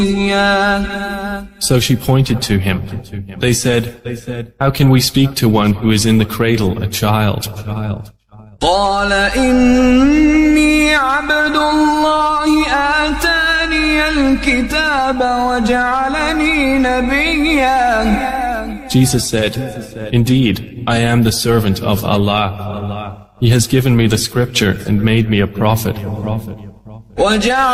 So she pointed to him. They said, "How can we speak to one who is in the cradle, a child?" قال إني عبد الله آتاني الكتاب وجعلني نبيا. Jesus said, "Indeed, I am the servant of Allah. He has given me the scripture and made me a prophet."